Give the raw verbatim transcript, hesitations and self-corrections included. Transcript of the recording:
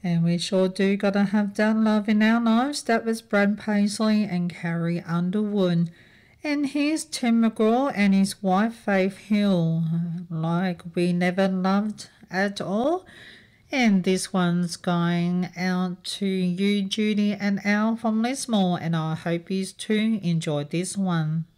And we sure do gotta have that love in our lives. That was Brad Paisley and Carrie Underwood. And here's Tim McGraw and his wife Faith Hill, like we never loved at all. And this one's going out to you, Judy and Al from Lismore, and I hope you too enjoyed this one.